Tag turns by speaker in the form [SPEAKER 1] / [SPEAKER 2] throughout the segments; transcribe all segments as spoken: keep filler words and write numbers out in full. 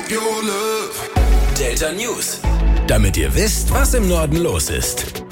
[SPEAKER 1] keep your love. Delta News. Damit ihr wisst, was im Norden los ist.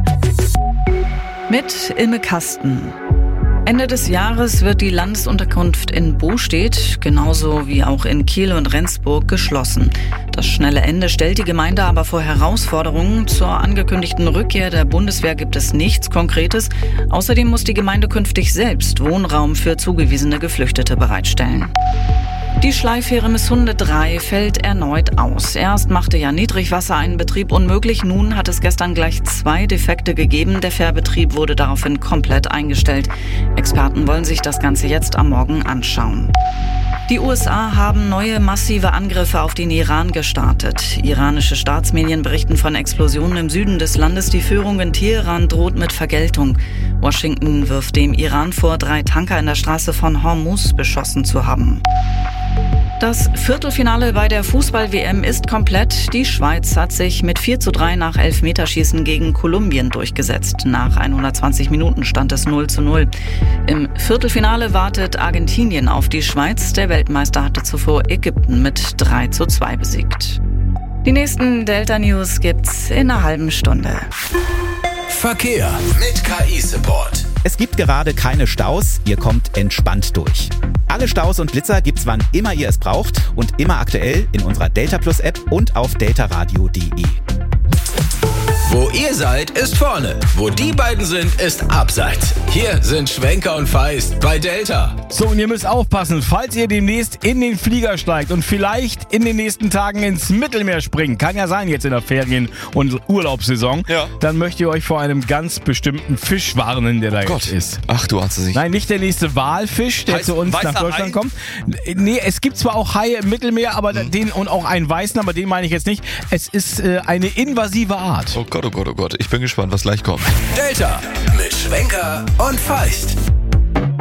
[SPEAKER 2] Mit Ilme Kasten. Ende des Jahres wird die Landesunterkunft in Bostedt, genauso wie auch in Kiel und Rendsburg, geschlossen. Das schnelle Ende stellt die Gemeinde aber vor Herausforderungen. Zur angekündigten Rückkehr der Bundeswehr gibt es nichts Konkretes. Außerdem muss die Gemeinde künftig selbst Wohnraum für zugewiesene Geflüchtete bereitstellen. Die Schleifähre Misshunde drei fällt erneut aus. Erst machte ja Niedrigwasser einen Betrieb unmöglich, nun hat es gestern gleich zwei Defekte gegeben. Der Fährbetrieb wurde daraufhin komplett eingestellt. Experten wollen sich das Ganze jetzt am Morgen anschauen. Die U S A haben neue massive Angriffe auf den Iran gestartet. Iranische Staatsmedien berichten von Explosionen im Süden des Landes. Die Führung in Teheran droht mit Vergeltung. Washington wirft dem Iran vor, drei Tanker in der Straße von Hormuz beschossen zu haben. Das Viertelfinale bei der Fußball-W M ist komplett. Die Schweiz hat sich mit vier zu drei nach Elfmeterschießen gegen Kolumbien durchgesetzt. Nach hundertzwanzig Minuten stand es null zu null. Im Viertelfinale wartet Argentinien auf die Schweiz. Der Weltmeister hatte zuvor Ägypten mit drei zu zwei besiegt. Die nächsten Delta News gibt's in einer halben Stunde.
[SPEAKER 1] Verkehr mit K I-Support.
[SPEAKER 3] Es gibt gerade keine Staus, ihr kommt entspannt durch. Alle Staus und Blitzer gibt's wann immer ihr es braucht und immer aktuell in unserer Delta Plus App und auf deltaradio punkt de.
[SPEAKER 1] Wo ihr seid, ist vorne. Wo die beiden sind, ist abseits. Hier sind Schwenker und Feist bei Delta.
[SPEAKER 4] So, und ihr müsst aufpassen, falls ihr demnächst in den Flieger steigt und vielleicht in den nächsten Tagen ins Mittelmeer springt, kann ja sein jetzt in der Ferien- und Urlaubssaison, ja. Dann möchte ich euch vor einem ganz bestimmten Fisch warnen, der da
[SPEAKER 5] Gott.
[SPEAKER 4] jetzt ist.
[SPEAKER 5] Ach, du hast es nicht.
[SPEAKER 4] Nein, nicht der nächste Walfisch, der
[SPEAKER 5] heißt
[SPEAKER 4] zu uns nach Deutschland Hai? kommt. Nee, es gibt zwar auch Haie im Mittelmeer, aber hm. den und auch einen weißen, aber den meine ich jetzt nicht. Es ist äh, eine invasive Art.
[SPEAKER 5] Oh Gott, oh Gott, oh Gott. Ich bin gespannt, was gleich kommt.
[SPEAKER 1] Delta mit Schwenker und Feist.